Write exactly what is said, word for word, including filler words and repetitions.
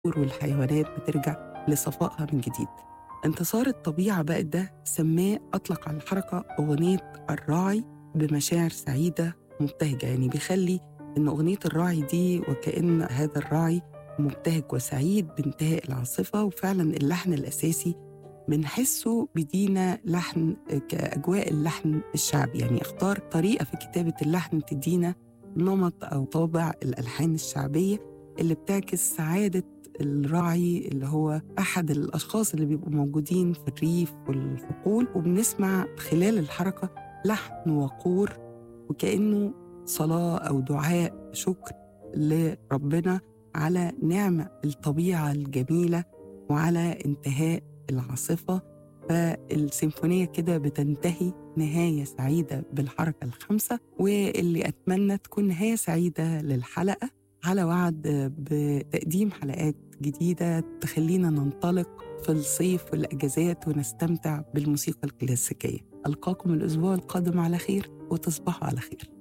والحيوانات بترجع لصفائها من جديد. انتصار الطبيعة بقى ده سماه أطلق على الحركة أغنية الراعي بمشاعر سعيدة مبتهجة، يعني بيخلي إن أغنية الراعي دي وكأن هذا الراعي مبتهج وسعيد بانتهاء العاصفة. وفعلا اللحن الأساسي بنحسه بدينا لحن كأجواء اللحن الشعبي، يعني اختار طريقة في كتابة اللحن تدينا نمط أو طابع الألحان الشعبية اللي بتعكس سعادة الراعي اللي هو أحد الأشخاص اللي بيبقوا موجودين في الريف والحقول. وبنسمع خلال الحركة لحن وقور وكأنه صلاة أو دعاء شكر لربنا على نعمة الطبيعة الجميلة وعلى انتهاء العاصفة. فالسيمفونية كده بتنتهي نهاية سعيدة بالحركة الخامسة، واللي أتمنى تكون نهاية سعيدة للحلقة، على وعد بتقديم حلقات جديدة تخلينا ننطلق في الصيف والأجازات ونستمتع بالموسيقى الكلاسيكية. ألقاكم الأسبوع القادم على خير وتصبحوا على خير.